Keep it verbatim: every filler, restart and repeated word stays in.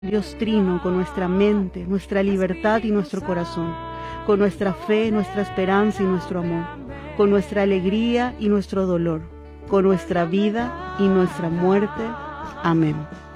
Dios Trino, con nuestra mente, nuestra libertad y nuestro corazón, con nuestra fe, nuestra esperanza y nuestro amor, con nuestra alegría y nuestro dolor, con nuestra vida y nuestra muerte. Amén.